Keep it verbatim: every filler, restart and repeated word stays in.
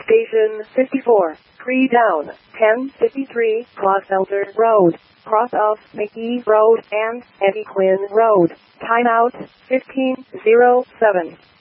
Station fifty-four, three down, ten fifty-three, Cross Elder Road, cross of McGee Road and Eddie Quinn Road. Timeout fifteen oh seven.